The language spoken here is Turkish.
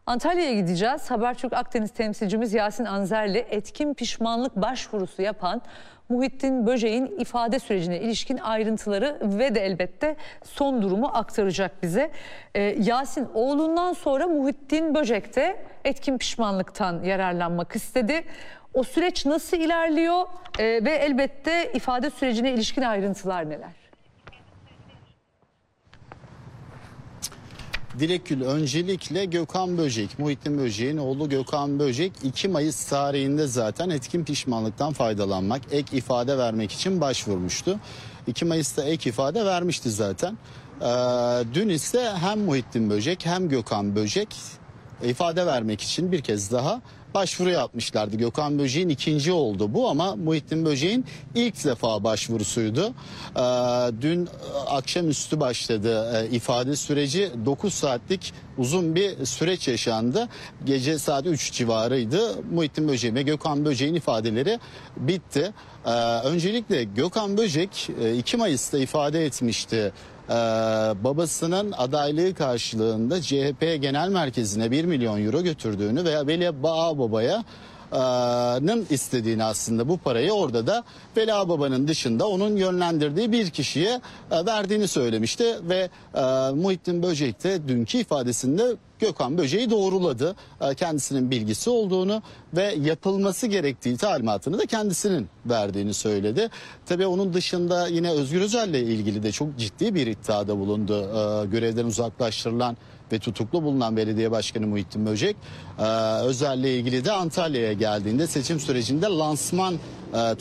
Antalya'ya gideceğiz. Habertürk Akdeniz temsilcimiz Yasin Anzerli etkin pişmanlık başvurusu yapan Muhittin Böcek'in ifade sürecine ilişkin ayrıntıları ve de elbette son durumu aktaracak bize. Yasin, oğlundan sonra Muhittin Böcek de etkin pişmanlıktan yararlanmak istedi. O süreç nasıl ilerliyor ve elbette ifade sürecine ilişkin ayrıntılar neler? Dilekgül, öncelikle Gökhan Böcek, Muhittin Böcek'in oğlu Gökhan Böcek 2 Mayıs tarihinde zaten etkin pişmanlıktan faydalanmak, ek ifade vermek için başvurmuştu. 2 Mayıs'ta ek ifade vermişti zaten. Dün ise hem Muhittin Böcek hem Gökhan Böcek ifade vermek için bir kez daha başvuru yapmışlardı. Gökhan Böcek'in ikinci oldu bu ama Muhittin Böcek'in ilk defa başvurusuydu. Dün akşamüstü başladı ifade süreci. 9 saatlik uzun bir süreç yaşandı. Gece saat 3 civarıydı. Muhittin Böcek ve Gökhan Böcek'in ifadeleri bitti. Öncelikle Gökhan Böcek 2 Mayıs'ta ifade etmişti. Babasının adaylığı karşılığında CHP Genel Merkezi'ne 1 milyon euro götürdüğünü veya Veli Baba'nın istediğini, aslında bu parayı orada da Veli Baba'nın dışında onun yönlendirdiği bir kişiye verdiğini söylemişti ve Muhittin Böcek de dünkü ifadesinde Gökhan Böcek'i doğruladı. Kendisinin bilgisi olduğunu ve yapılması gerektiği talimatını da kendisinin verdiğini söyledi. Tabii onun dışında yine Özgür Özel'le ilgili de çok ciddi bir iddiada bulundu. Görevden uzaklaştırılan ve tutuklu bulunan belediye başkanı Muhittin Böcek. Özel'le ilgili de Antalya'ya geldiğinde seçim sürecinde lansman